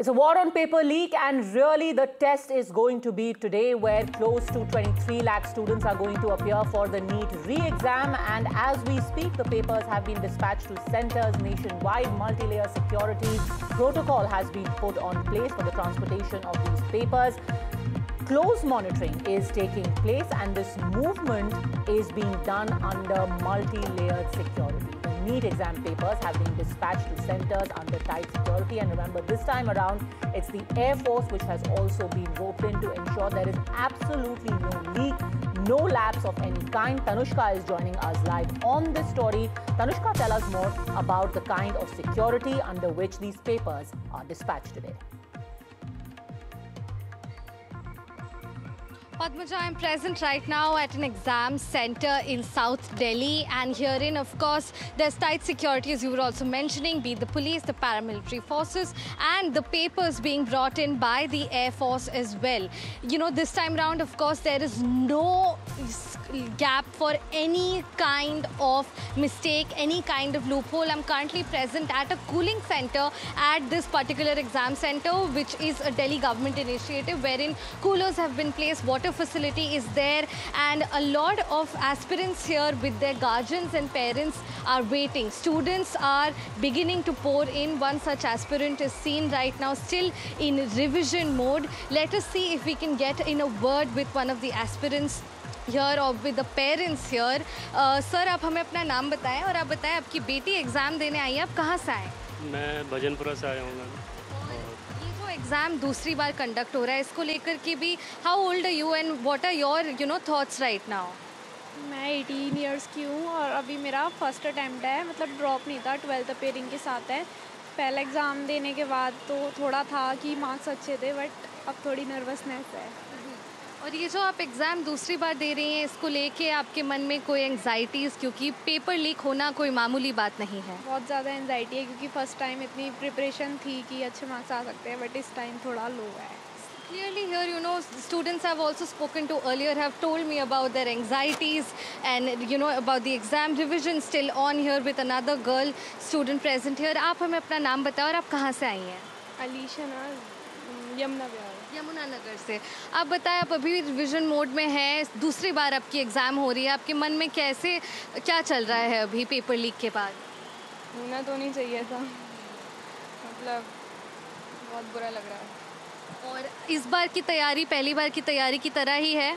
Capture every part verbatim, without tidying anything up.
It's a war on paper leak, and really the test is going to be today, where close to twenty-three lakh students are going to appear for the NEET re-exam. And as we speak, the papers have been dispatched to centers nationwide. Multi-layer security protocol has been put on place for the transportation of these papers. Close monitoring is taking place, and this movement is being done under multi-layered security. The NEET exam papers have been dispatched to centers under tight security, and remember, this time around, it's the Air Force which has also been roped in to ensure there is absolutely no leak, no lapse of any kind. Tanushka is joining us live on this story. Tanushka, tell us more about the kind of security under which these papers are dispatched today. Padmaja, I'm present right now at an exam center in South Delhi, and herein, of course, there's tight security, as you were also mentioning, be it the police, the paramilitary forces, and the papers being brought in by the Air Force as well. You know, this time round, of course, there is no gap for any kind of mistake, any kind of loophole. I'm currently present at a cooling center at this particular exam center, which is a Delhi government initiative wherein coolers have been placed, water facility is there, and a lot of aspirants here with their guardians and parents are waiting. Students are beginning to pour in. One such aspirant is seen right now, still in revision mode. Let us see if we can get in a word with one of the aspirants here or with the parents here. uh, sir, आप हमें अपना नाम बताएं और आप बताएं आपकी बेटी एग्जाम देने आई है, आप कहाँ से आए? मैं भजनपुरा से आया हूँ मैम। ये जो एग्जाम दूसरी बार कंडक्ट हो रहा है, इसको लेकर के भी how old are you and what are your you know thoughts right now? मैं अठारह इयर्स की हूँ और अभी मेरा फर्स्ट अटैम्प्ट है, मतलब ड्रॉप नहीं था, ट्वेल्थ अपेयरिंग के साथ है। पहला एग्ज़ाम देने के बाद तो थोड़ा था कि मार्क्स अच्छे थे, बट अब थोड़ी नर्वसनेस है। और ये जो आप एग्ज़ाम दूसरी बार दे रही हैं, इसको लेके आपके मन में कोई एंग्जाइटीज़, क्योंकि पेपर लीक होना कोई मामूली बात नहीं है? बहुत ज़्यादा एंजाइटी है, क्योंकि फ़र्स्ट टाइम इतनी प्रिपरेशन थी कि अच्छे मार्क्स आ सकते हैं, बट इस टाइम थोड़ा लो है। Clearly here, you know, students have also spoken to earlier, have told me about their anxieties and, you know, about the exam revision still on here with another girl student present here. आप हमें अपना नाम बताओ और आप कहाँ से आई हैं? अलीशा ना, यमुना विहार, यमुना नगर से। आप बताएं, आप अभी रिविजन मोड में हैं, दूसरी बार आपकी एग्ज़ाम हो रही है, आपके मन में कैसे क्या चल रहा है अभी पेपर लीक के बाद? होना तो नहीं चाहिए था, मतलब बहुत बुरा लग रहा है। और इस बार की तैयारी पहली बार की तैयारी की तरह ही है?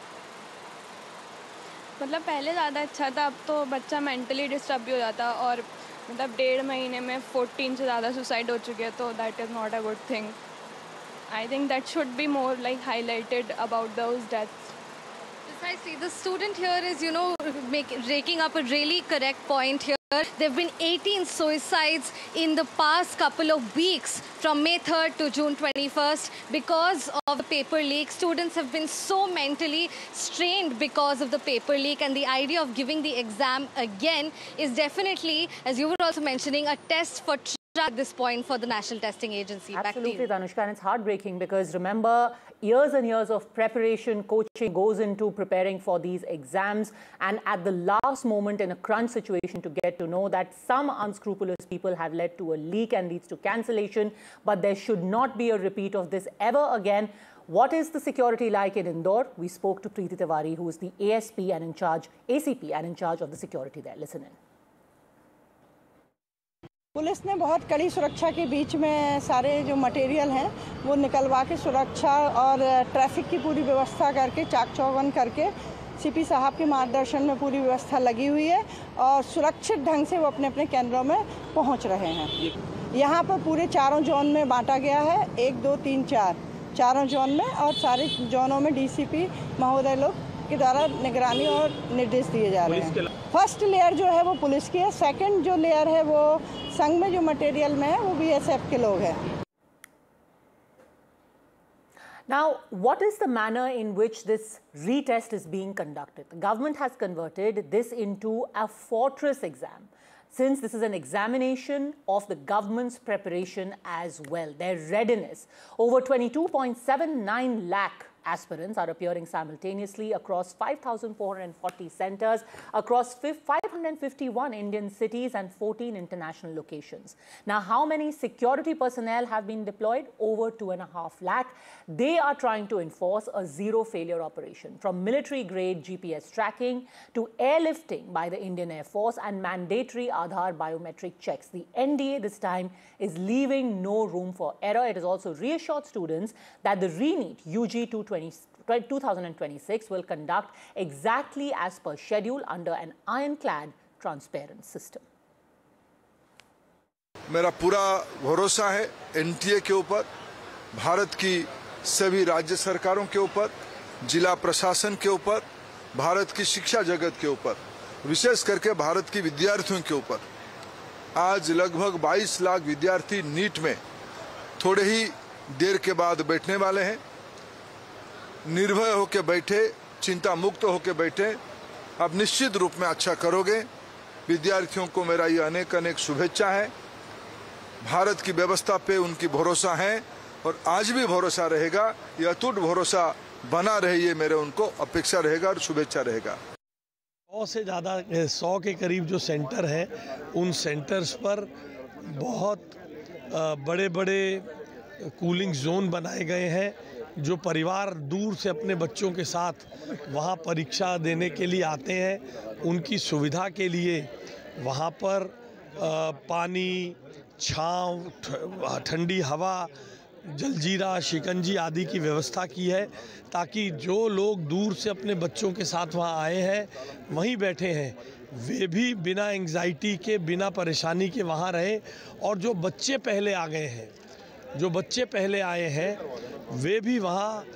मतलब पहले ज़्यादा अच्छा था, अब तो बच्चा मेंटली डिस्टर्ब भी हो जाता, और मतलब डेढ़ महीने में फोर्टीन से ज़्यादा सुसाइड हो चुके हैं, तो that is not a good thing. I think that should be more like highlighted about those deaths. Precisely. The student here is, you know, make, raking up a really correct point here. There have been eighteen suicides in the past couple of weeks from May third to June twenty-first because of the paper leak. Students have been so mentally strained because of the paper leak, and the idea of giving the exam again is definitely, as you were also mentioning, a test for at this point for the National Testing Agency. Absolutely, Tanushka, and it's heartbreaking because remember, years and years of preparation, coaching goes into preparing for these exams, and at the last moment in a crunch situation to get to know that some unscrupulous people have led to a leak and leads to cancellation, but there should not be a repeat of this ever again. What is the security like in Indore? We spoke to Preeti Tiwari, who is the A S P and in charge, A C P and in charge of the security there. Listen in. Police ने बहुत कड़ी सुरक्षा के बीच में सारे जो material हैं वो निकलवा के सुरक्षा और ट्रैफिक की पूरी व्यवस्था करके चाक चौबंद करके सीपी साहब के मार्गदर्शन में पूरी व्यवस्था लगी हुई है और सुरक्षित ढंग से वो अपने अपने केंद्रों में पहुंच रहे हैं। यहाँ पर पूरे चारों जोन में बांटा गया है, एक दो तीन चार चारों जोन में, और सारे जोनों में डीसीपी महोदय लोग के द्वारा निगरानी और निर्देश दिए जा रहे हैं। फर्स्ट लेयर जो है वो पुलिस की है, सेकंड जो लेयर है वो संघ में जो मटेरियल में है वो बीएसएफ के लोग हैं। Now, what is the manner in which this retest is being conducted? The government has converted this into a fortress exam, since this is an examination of the government's preparation as well, their readiness. Over twenty-two point seven nine lakh aspirants are appearing simultaneously across five thousand four hundred forty centers across five hundred fifty-one Indian cities and fourteen international locations. Now, how many security personnel have been deployed? Over two and a half lakh. They are trying to enforce a zero failure operation, from military grade G P S tracking to airlifting by the Indian Air Force and mandatory Aadhaar biometric checks. The N D A this time is leaving no room for error. It has also reassured students that the ReNeet U G two thousand twenty-six will conduct exactly as per schedule under an ironclad transparent system. मेरा पूरा भरोसा है NTA के ऊपर, भारत की सभी राज्य सरकारों के ऊपर, जिला प्रशासन के ऊपर, भारत की शिक्षा जगत के ऊपर, विशेष करके भारत की विद्यार्थियों के ऊपर। आज लगभग बाईस लाख विद्यार्थी नीट में थोड़े ही देर के बाद बैठने वाले हैं। निर्भय होकर बैठे, चिंता मुक्त होकर बैठे, आप निश्चित रूप में अच्छा करोगे। विद्यार्थियों को मेरा ये अनेक अनेक शुभेच्छा है। भारत की व्यवस्था पे उनकी भरोसा है और आज भी भरोसा रहेगा। ये अटूट भरोसा बना रहे, ये मेरे उनको अपेक्षा रहेगा और शुभेच्छा रहेगा। सौ से ज़्यादा सौ के करीब जो सेंटर हैं, उन सेंटर्स पर बहुत बड़े बड़े कूलिंग जोन बनाए गए हैं। जो परिवार दूर से अपने बच्चों के साथ वहाँ परीक्षा देने के लिए आते हैं, उनकी सुविधा के लिए वहाँ पर पानी, छांव, ठंडी हवा, जलजीरा, शिकंजी आदि की व्यवस्था की है, ताकि जो लोग दूर से अपने बच्चों के साथ वहाँ आए हैं, वहीं बैठे हैं, वे भी बिना एंग्जाइटी के, बिना परेशानी के वहाँ रहें। और जो बच्चे पहले आ गए हैं, जो बच्चे पहले आए हैं, वे भी वहाँ